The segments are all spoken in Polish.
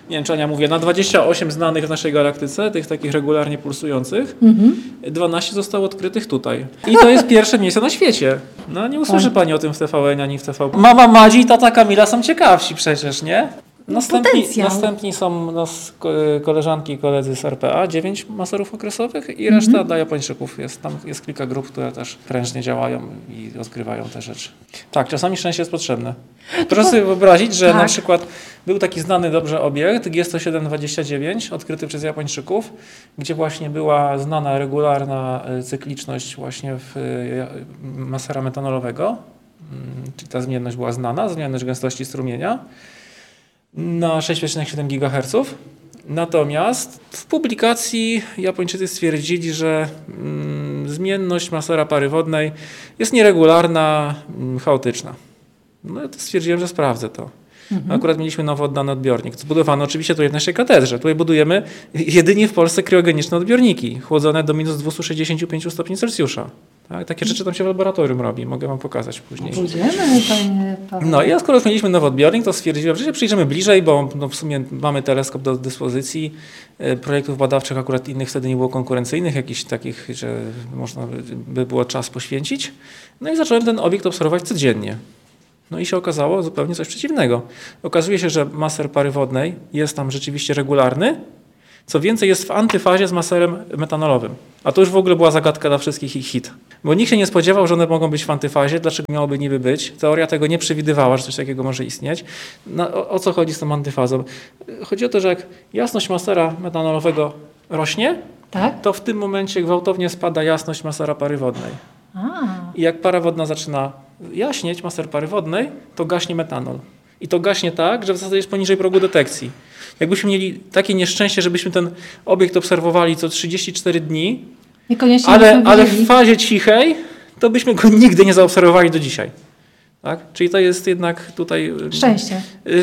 nie wiem czy Ania mówię, na 28 znanych w naszej galaktyce, tych takich regularnie pulsujących, 12 zostało odkrytych tutaj. I to jest pierwsze miejsce na świecie. No nie usłyszy pani o tym w TVN ani w TVP. Mama Madzi i tata Kamila są ciekawsi przecież, nie? Następni są koleżanki i koledzy z RPA, 9 maserów okresowych i reszta dla Japończyków. Tam jest kilka grup, które też prężnie działają i odkrywają te rzeczy. Tak, czasami szczęście jest potrzebne. Proszę sobie wyobrazić, że na przykład był taki znany dobrze obiekt G10729 odkryty przez Japończyków, gdzie właśnie była znana regularna cykliczność właśnie w masera metanolowego, czyli ta zmienność była znana, zmienność gęstości strumienia na 6,7 GHz. Natomiast w publikacji Japończycy stwierdzili, że zmienność masera pary wodnej jest nieregularna, chaotyczna. No ja to stwierdziłem, że sprawdzę to. Akurat mieliśmy nowo oddany odbiornik. Zbudowano oczywiście tutaj w naszej katedrze. Tutaj budujemy jedynie w Polsce kryogeniczne odbiorniki, chłodzone do minus 265 stopni Celsjusza. Tak? Takie rzeczy tam się w laboratorium robi. Mogę wam pokazać później. Pójdziemy, panie Paweł. No i skoro już mieliśmy nowy odbiornik, to stwierdziłem, że się przyjrzymy bliżej, bo w sumie mamy teleskop do dyspozycji. Projektów badawczych akurat innych wtedy nie było konkurencyjnych, jakichś takich, że można by było czas poświęcić. No i zacząłem ten obiekt obserwować codziennie. No i się okazało zupełnie coś przeciwnego. Okazuje się, że maser pary wodnej jest tam rzeczywiście regularny, co więcej jest w antyfazie z maserem metanolowym. A to już w ogóle była zagadka dla wszystkich ich hit. Bo nikt się nie spodziewał, że one mogą być w antyfazie. Dlaczego miałoby niby być? Teoria tego nie przewidywała, że coś takiego może istnieć. No, o co chodzi z tą antyfazą? Chodzi o to, że jak jasność masera metanolowego rośnie, to w tym momencie gwałtownie spada jasność masera pary wodnej. I jak para wodna zaczyna jaśnieć, maser pary wodnej, to gaśnie metanol. I to gaśnie tak, że w zasadzie jest poniżej progu detekcji. Jakbyśmy mieli takie nieszczęście, żebyśmy ten obiekt obserwowali co 34 dni, ale w fazie cichej, to byśmy go nigdy nie zaobserwowali do dzisiaj. Tak? Czyli to jest jednak tutaj szczęście.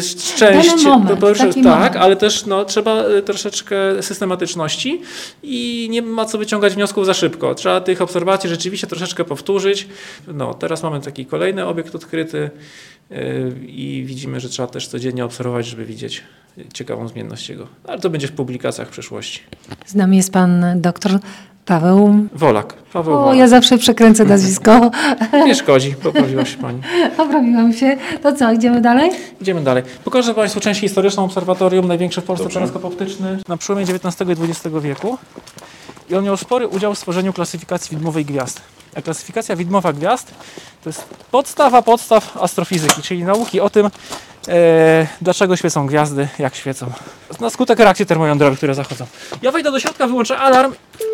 Tak, ale też trzeba troszeczkę systematyczności i nie ma co wyciągać wniosków za szybko. Trzeba tych obserwacji rzeczywiście troszeczkę powtórzyć. No, teraz mamy taki kolejny obiekt odkryty i widzimy, że trzeba też codziennie obserwować, żeby widzieć ciekawą zmienność jego. Ale to będzie w publikacjach w przyszłości. Z nami jest pan doktor Paweł Wolak. Wolak. Ja zawsze przekręcę nazwisko. Nie szkodzi, poprawiła się pani. Poprawiłam się. To co, idziemy dalej? Idziemy dalej. Pokażę państwu część historyczną obserwatorium, największy w Polsce teleskop optyczny na przełomie XIX i XX wieku. I on miał spory udział w stworzeniu klasyfikacji widmowej gwiazd. A klasyfikacja widmowa gwiazd to jest podstaw astrofizyki, czyli nauki o tym, dlaczego świecą gwiazdy, jak świecą. Na skutek reakcji termojądrowych, które zachodzą. Ja wejdę do środka, wyłączę alarm.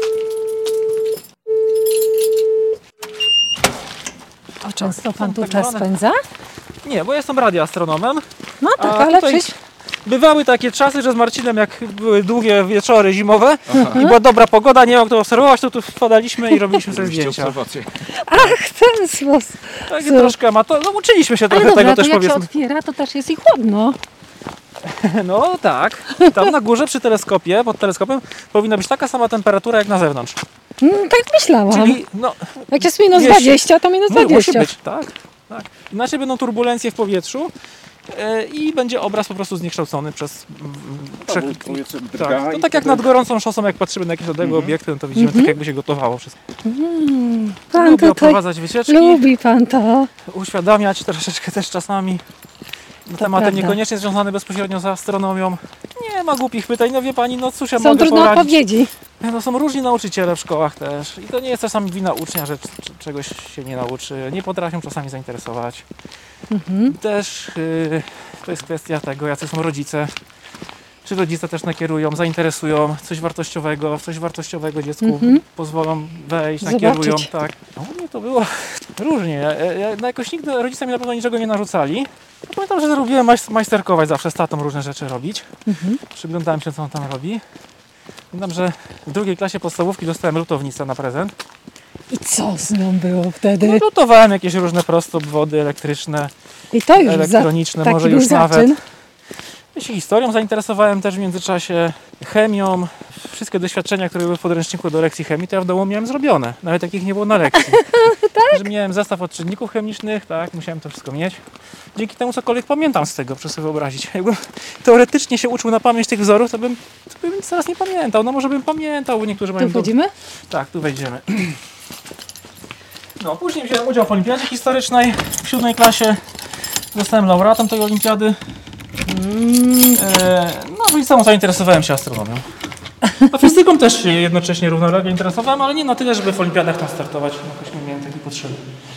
O, często pan tu czas spędza? Nie, bo jestem radioastronomem. No tak, ale bywały takie czasy, że z Marcinem, jak były długie wieczory zimowe i była dobra pogoda, nie miał kto obserwować, to tu wpadaliśmy i robiliśmy sobie zdjęcia. Ach, ten sposób. Tak, troszkę uczyliśmy się trochę tego też, powiedzmy. Jak się otwiera, to też jest i chłodno. No tak. Tam na górze przy teleskopie, pod teleskopem powinna być taka sama temperatura jak na zewnątrz. Tak myślałam. Czyli, jak jest minus 20, to minus 20. Musi być, tak. Inaczej będą turbulencje w powietrzu i będzie obraz po prostu zniekształcony przez... Tak. To tak jak nad gorącą szosą, jak patrzymy na jakieś odległe obiekty, no to widzimy tak jakby się gotowało wszystko. Pan lubi oprowadzać wycieczki. Lubi pan to. Uświadamiać troszeczkę też czasami tematem niekoniecznie związany bezpośrednio z astronomią. Nie ma głupich pytań, no wie pani, cóż ja mogę poradzić. Są trudne odpowiedzi. Są różni nauczyciele w szkołach też i to nie jest czasami wina ucznia, że czegoś się nie nauczy, nie potrafią czasami zainteresować. Też to jest kwestia tego, jacy są rodzice. Czy rodzice też nakierują, zainteresują w coś wartościowego dziecku pozwolą wejść, nakierują. Tak. U mnie to było różnie. Ja jakoś nigdy rodzice mi na pewno niczego nie narzucali. Ja pamiętam, że lubiłem majsterkować zawsze z tatą różne rzeczy robić. Przyglądałem się, co on tam robi. Pamiętam, że w drugiej klasie podstawówki dostałem lutownicę na prezent. I co z nią było wtedy? Lutowałem jakieś różne proste obwody elektryczne, i to już elektroniczne, może już nawet. Ja się historią zainteresowałem też w międzyczasie, chemią. Wszystkie doświadczenia, które były w podręczniku do lekcji chemii, to ja w domu miałem zrobione. Nawet takich nie było na lekcji. Tak? Że miałem zestaw odczynników chemicznych, tak, musiałem to wszystko mieć. Dzięki temu cokolwiek pamiętam z tego, proszę sobie wyobrazić. Jakbym teoretycznie się uczył na pamięć tych wzorów, to bym teraz nie pamiętał. No może bym pamiętał, bo niektórzy mają... Tu wchodzimy? Tak, tu wejdziemy. No, później wziąłem udział w olimpiadzie historycznej w 7 klasie. Zostałem laureatem tej olimpiady. No i sam zainteresowałem się astronomią. A fizyką też się jednocześnie równolegle interesowałem, ale nie na tyle, żeby w olimpiadach tam startować. Jakoś nie miałem takiej potrzeby.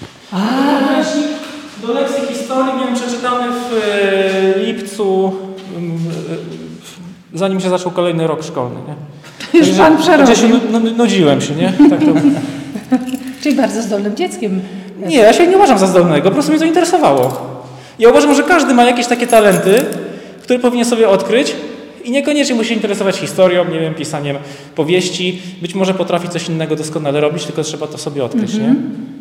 Do lekcji historii miałem przeczytany w lipcu, zanim się zaczął kolejny rok szkolny. Nie? Już pan przerobił. Nudziłem się, nie? Tak to... Czyli bardzo zdolnym dzieckiem. Nie, ja się nie uważam za zdolnego, po prostu mnie zainteresowało. Ja uważam, że każdy ma jakieś takie talenty, które powinien sobie odkryć i niekoniecznie musi się interesować historią, nie wiem, pisaniem powieści. Być może potrafi coś innego doskonale robić, tylko trzeba to sobie odkryć, nie?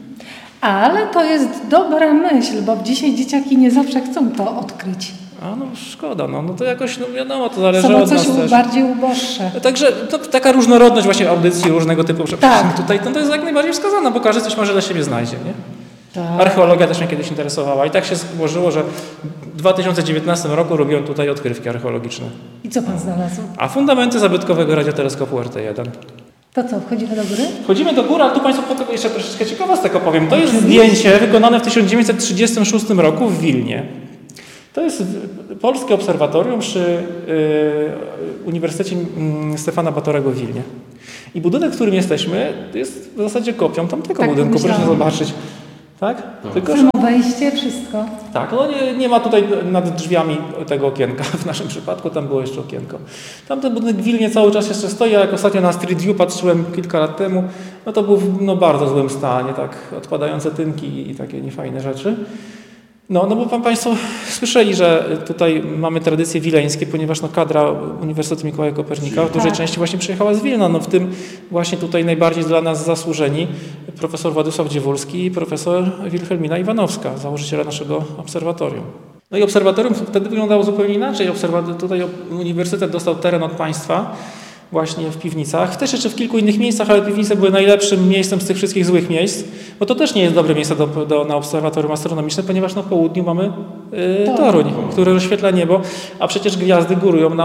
Ale to jest dobra myśl, bo dzisiaj dzieciaki nie zawsze chcą to odkryć. A no szkoda, no to jakoś, no wiadomo, to zależy Są od nas coś też. bardziej uboższe. Także taka różnorodność właśnie audycji różnego typu, Tak. tutaj to jest jak najbardziej wskazane, bo każdy coś może dla siebie znajdzie, nie? Tak. Archeologia też mnie kiedyś interesowała i tak się złożyło, że w 2019 roku robiłem tutaj odkrywki archeologiczne. I co pan znalazł? A fundamenty zabytkowego radioteleskopu RT1. To co, wchodzimy do góry? Wchodzimy do góry, ale tu Państwu jeszcze troszeczkę ciekawostek opowiem. To jest zdjęcie wykonane w 1936 roku w Wilnie. To jest polskie obserwatorium przy Uniwersytecie Stefana Batorego w Wilnie. I budynek, w którym jesteśmy, jest w zasadzie kopią tamtego Tak, budynku. myślałam. Proszę zobaczyć. Tak? Tylko, że... Samo wejście, wszystko. Tak, no nie ma tutaj nad drzwiami tego okienka. W naszym przypadku tam było jeszcze okienko. Tamten budynek w Wilnie cały czas jeszcze stoi, a jak ostatnio na Street View patrzyłem kilka lat temu, no to był w bardzo złym stanie, tak odpadające tynki i takie niefajne rzeczy. No bo Państwo słyszeli, że tutaj mamy tradycje wileńskie, ponieważ kadra Uniwersytetu Mikołaja Kopernika w dużej części właśnie przyjechała z Wilna. No w tym właśnie tutaj najbardziej dla nas zasłużeni profesor Władysław Dziewulski i profesor Wilhelmina Iwanowska, założyciele naszego obserwatorium. No i obserwatorium wtedy wyglądało zupełnie inaczej. Tutaj uniwersytet dostał teren od państwa, właśnie w piwnicach. Też jeszcze w kilku innych miejscach, ale piwnice były najlepszym miejscem z tych wszystkich złych miejsc, bo to też nie jest dobre miejsce na obserwatorium astronomiczne, ponieważ na południu mamy Toruń, który rozświetla niebo, a przecież gwiazdy górują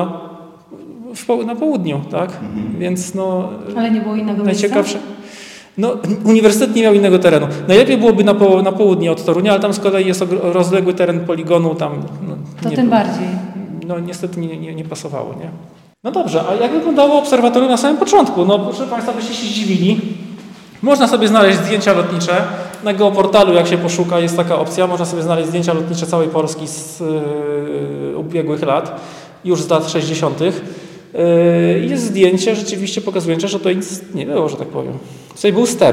na południu, tak? Więc Ale nie było innego najciekawsze. Uniwersytet nie miał innego terenu. Najlepiej byłoby na południe od Torunia, ale tam z kolei jest rozległy teren poligonu. Tam, to tym bardziej. Niestety nie pasowało, nie? No dobrze, a jak wyglądało obserwatorium na samym początku? Proszę Państwa, byście się zdziwili. Można sobie znaleźć zdjęcia lotnicze. Na geoportalu, jak się poszuka, jest taka opcja. Można sobie znaleźć zdjęcia lotnicze całej Polski z ubiegłych lat, już z lat 60. Jest zdjęcie rzeczywiście pokazujące, że to nic nie było, że tak powiem. Tutaj był step.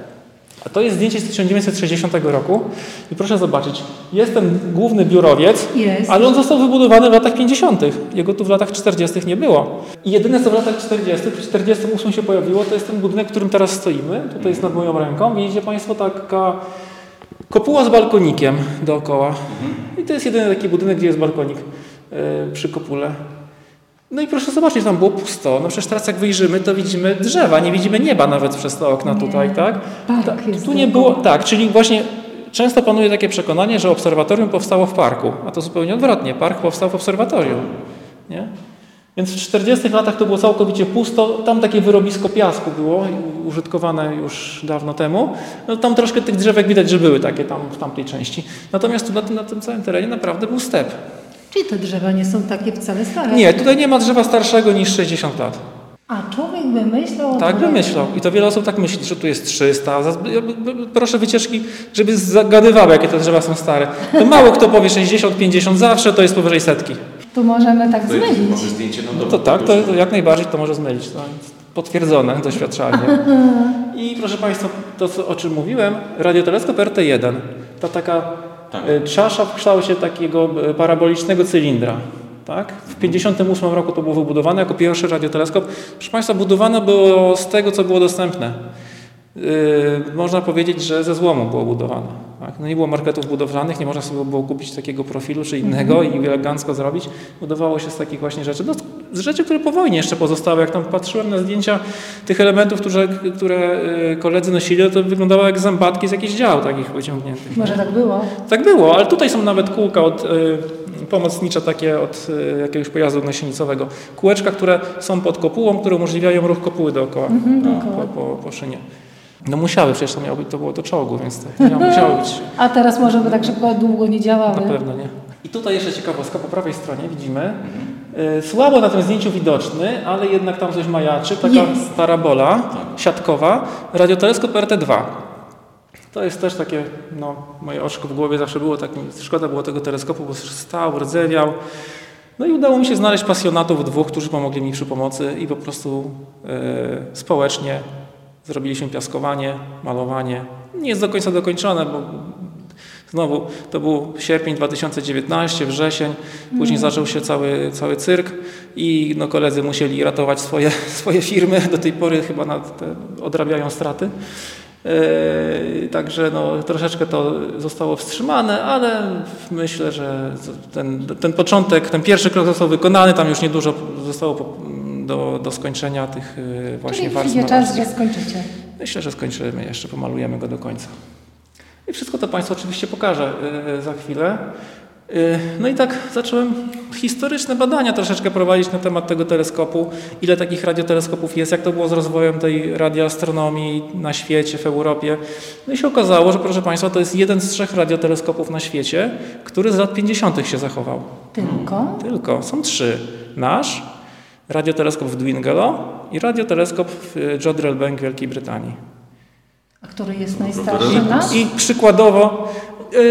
A to jest zdjęcie z 1960 roku i proszę zobaczyć, jest ten główny biurowiec, ale on został wybudowany w latach 50. Jego tu w latach 40. nie było. I jedyne co w latach 40., w 48 się pojawiło, to jest ten budynek, w którym teraz stoimy. Tutaj jest nad moją ręką. Widzicie Państwo taka kopuła z balkonikiem dookoła. I to jest jedyny taki budynek, gdzie jest balkonik przy kopule. No i proszę zobaczyć, tam było pusto. Przecież teraz jak wyjrzymy, to widzimy drzewa, nie widzimy nieba nawet przez te okna tutaj, tak? Tu nie było, tak, czyli właśnie często panuje takie przekonanie, że obserwatorium powstało w parku, a to zupełnie odwrotnie. Park powstał w obserwatorium, nie? Więc w 40 latach to było całkowicie pusto, tam takie wyrobisko piasku było, użytkowane już dawno temu. Tam troszkę tych drzewek widać, że były takie tam w tamtej części. Natomiast tu na tym całym terenie naprawdę był step. Czyli te drzewa nie są takie wcale stare? Nie, tutaj nie ma drzewa starszego niż 60 lat. A człowiek wymyślał? Tak, wymyślał. I to wiele osób tak myśli, że tu jest 300. Proszę wycieczki, żeby zagadywały, jakie te drzewa są stare. To mało kto powie 60, 50, zawsze to jest powyżej setki. Tu możemy tak zmylić. Może zdjęcie to tak, to jak najbardziej to może zmylić. To jest potwierdzone doświadczalnie. I proszę Państwa, to o czym mówiłem, radioteleskop RT1. To taka czasza w kształcie takiego parabolicznego cylindra. Tak? W 1958 roku to było wybudowane jako pierwszy radioteleskop. Proszę Państwa, budowane było z tego, co było dostępne. Można powiedzieć, że ze złomu było budowane. Tak? No nie było marketów budowlanych, nie można sobie było kupić takiego profilu czy innego i elegancko zrobić. Budowało się z takich właśnie rzeczy. No, z rzeczy, które po wojnie jeszcze pozostały. Jak tam patrzyłem na zdjęcia tych elementów, które koledzy nosili, to wyglądało jak zębatki z jakichś dział takich wyciągniętych. Może tak było? Tak było, ale tutaj są nawet kółka pomocnicze takie od jakiegoś pojazdu gąsienicowego. Kółeczka, które są pod kopułą, które umożliwiają ruch kopuły dookoła, po szynie. No musiały, przecież to było do czołgu, więc to musiało być. A teraz może by tak szybko, długo nie działały? Na pewno nie. I tutaj jeszcze ciekawostka, po prawej stronie widzimy, słabo na tym zdjęciu widoczny, ale jednak tam coś majaczy, taka parabola siatkowa, radioteleskop RT2. To jest też takie, moje oczko w głowie zawsze było tak, szkoda było tego teleskopu, bo stał, rdzewiał. No i udało mi się znaleźć pasjonatów 2, którzy pomogli mi przy pomocy i po prostu społecznie zrobiliśmy piaskowanie, malowanie. Nie jest do końca dokończone, bo znowu to był sierpień 2019, wrzesień, później zaczął się cały cyrk i koledzy musieli ratować swoje firmy. Do tej pory chyba odrabiają straty. Także troszeczkę to zostało wstrzymane, ale myślę, że ten początek, ten pierwszy krok został wykonany, tam już niedużo zostało do skończenia tych właśnie warstw. Czyli czas, że skończycie. Myślę, że skończymy jeszcze, pomalujemy go do końca. I wszystko to Państwu oczywiście pokażę za chwilę. No i tak zacząłem historyczne badania troszeczkę prowadzić na temat tego teleskopu. Ile takich radioteleskopów jest, jak to było z rozwojem tej radioastronomii na świecie, w Europie. No i się okazało, że proszę Państwa, to jest jeden z 3 radioteleskopów na świecie, który z lat 50. się zachował. Tylko. Są 3. Nasz, radioteleskop w Dwingeloo i radioteleskop w Jodrell Bank w Wielkiej Brytanii. A który jest najstarszy nasz? I przykładowo